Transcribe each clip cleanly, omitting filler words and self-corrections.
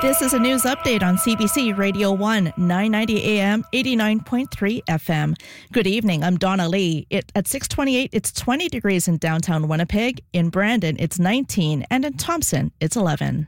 This is a news update on CBC Radio 1, 990 AM, 89.3 FM. Good evening, I'm Donna Lee. At 6:28, it's 20 degrees in downtown Winnipeg. In Brandon, it's 19, and in Thompson, it's 11.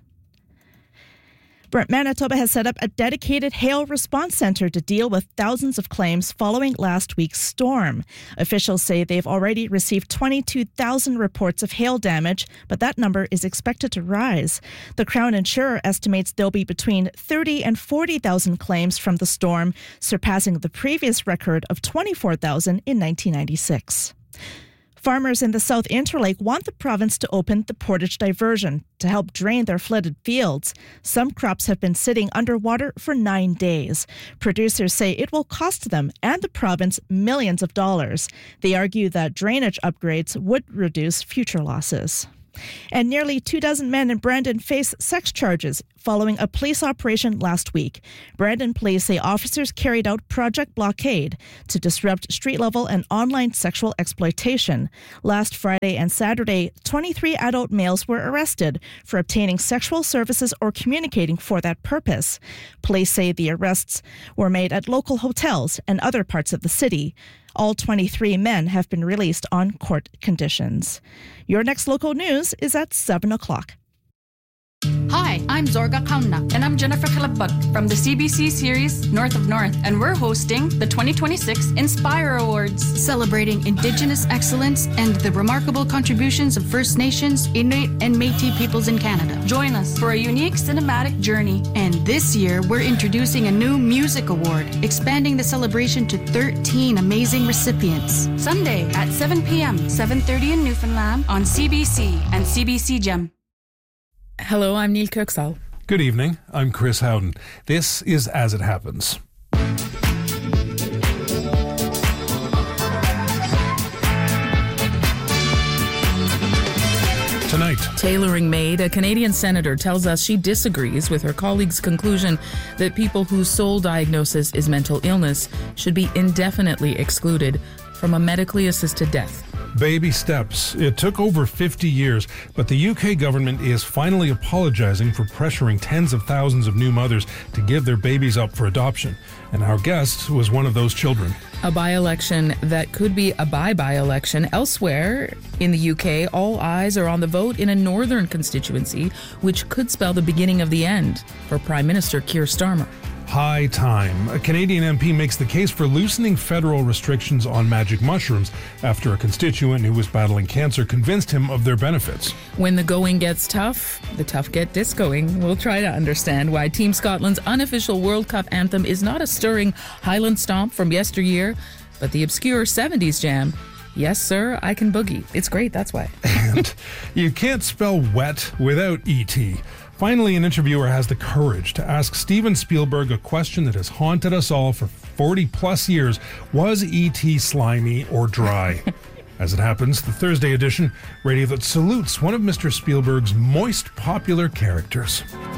Manitoba has set up a dedicated hail response centre to deal with thousands of claims following last week's storm. Officials say they've already received 22,000 reports of hail damage, but that number is expected to rise. The Crown Insurer estimates there'll be between 30 and 40,000 claims from the storm, surpassing the previous record of 24,000 in 1996. Farmers in the South Interlake want the province to open the Portage Diversion to help drain their flooded fields. Some crops have been sitting underwater for 9 days. Producers say it will cost them and the province millions of dollars. They argue that drainage upgrades would reduce future losses. And nearly 24 men in Brandon face sex charges following a police operation last week. Brandon police say officers carried out Project Blockade to disrupt street-level and online sexual exploitation. Last Friday and Saturday, 23 adult males were arrested for obtaining sexual services or communicating for that purpose. Police say the arrests were made at local hotels and other parts of the city. All 23 men have been released on court conditions. Your next local news is at 7 o'clock. Hi, I'm Zorga Kauna. And I'm Jennifer Kalabak from the CBC series North of North. And we're hosting the 2026 Inspire Awards, celebrating Indigenous excellence and the remarkable contributions of First Nations, Inuit, and Métis peoples in Canada. Join us for a unique cinematic journey. And this year, we're introducing a new music award, expanding the celebration to 13 amazing recipients. Sunday at 7 p.m., 7:30 in Newfoundland on CBC and CBC Gem. Hello, I'm Neil Kirksall. Good evening, I'm Chris Howden. This is As It Happens. Tonight, Tailoring Made, a Canadian senator, tells us she disagrees with her colleague's conclusion that people whose sole diagnosis is mental illness should be indefinitely excluded from a medically assisted death. baby steps. It took over 50 years, but the UK government is finally apologising for pressuring tens of thousands of new mothers to give their babies up for adoption. And our guest was one of those children. A by-election that could be a by-election. Elsewhere in the UK, all eyes are on the vote in a northern constituency, which could spell the beginning of the end for Prime Minister Keir Starmer. High time. A Canadian MP makes the case for loosening federal restrictions on magic mushrooms after a constituent who was battling cancer convinced him of their benefits. When the going gets tough, the tough get discoing. We'll try to understand why Team Scotland's unofficial World Cup anthem is not a stirring Highland stomp from yesteryear, but the obscure 70s jam. Yes, sir, I can boogie. It's great, that's why. And you can't spell wet without E.T. Finally, an interviewer has the courage to ask Steven Spielberg a question that has haunted us all for 40 plus years. Was E.T. slimy or dry? As it happens, the Thursday edition, radio that salutes one of Mr. Spielberg's moist popular characters.